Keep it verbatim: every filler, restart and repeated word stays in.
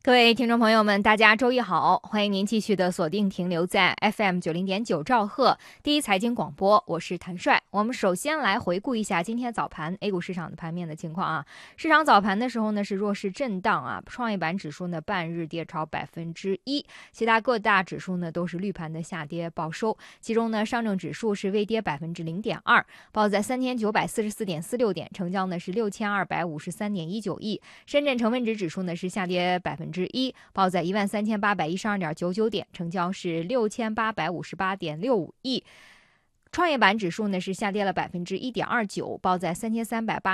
各位听众朋友们，大家周一好！欢迎您继续的锁定停留在 F M 九零点九兆赫第一财经广播，我是谭帅。我们首先来回顾一下今天早盘 A 股市场的盘面的情况啊。市场早盘的时候呢是弱势震荡啊，创业板指数呢半日跌超百分之一，其他各大指数呢都是绿盘的下跌报收。其中呢上证指数是微跌百分之零点二，报在三千九百四十四点四六点，成交呢是六千二百五十三点一九亿。深圳成分指指数呢是下跌百分之一，报在一万三千八百一十二点九九点，成交是六千八百五十八点六五亿。创业板指数呢是下跌了百分之一点二九，报在三千三百八。